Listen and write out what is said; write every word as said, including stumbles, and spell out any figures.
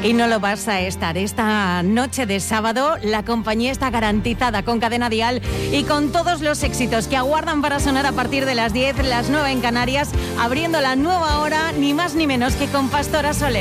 Y no lo vas a estar. Esta noche de sábado la compañía está garantizada con Cadena Dial y con todos los éxitos que aguardan para sonar a partir de las diez, las nueve en Canarias, abriendo la nueva hora, ni más ni menos que con Pastora Soler.